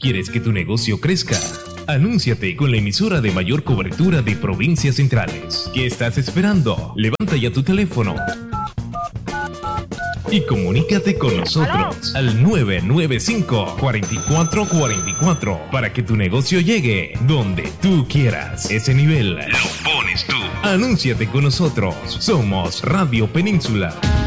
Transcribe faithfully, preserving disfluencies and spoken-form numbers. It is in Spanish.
¿Quieres que tu negocio crezca? Anúnciate con la emisora de mayor cobertura de provincias centrales. ¿Qué estás esperando? Levanta ya tu teléfono y comunícate con nosotros al nueve nueve cinco, cuatro cuatro cuatro cuatro para que tu negocio llegue donde tú quieras. Ese nivel lo pones tú. Anúnciate con nosotros. Somos Radio Península.